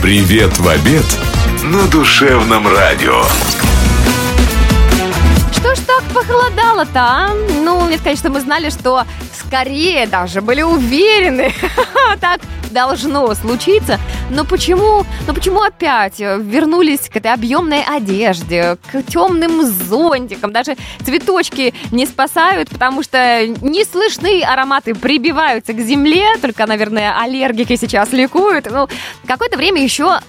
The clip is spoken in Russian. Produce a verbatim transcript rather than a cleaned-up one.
Привет в обед на душевном радио. Что ж так похолодало-то, а? Ну, нет, конечно, мы знали, что скорее даже были уверены, так должно случиться. Но почему, но почему опять вернулись к этой объемной одежде, к темным зонтикам? Даже цветочки не спасают, потому что не слышны ароматы прибиваются к земле. Только, наверное, аллергики сейчас ликуют. Ну, какое-то время еще